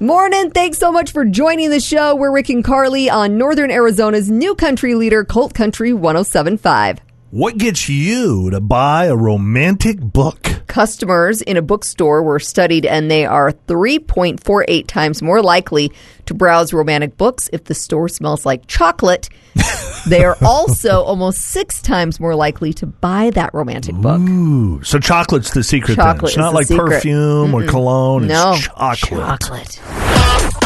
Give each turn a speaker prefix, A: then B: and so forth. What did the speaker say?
A: Morning. Thanks so much for joining the show. We're Rick and Carly on Northern Arizona's new country leader, Colt Country 107.5.
B: What gets you to buy a romantic book?
A: Customers in a bookstore were studied, and they are 3.48 times more likely to browse romantic books if the store smells like chocolate. They are also almost 6 times more likely to buy that romantic book.
B: Ooh, so chocolate's the secret then. It's not like
A: secret.
B: perfume or cologne.
A: No,
B: It's chocolate.
A: chocolate.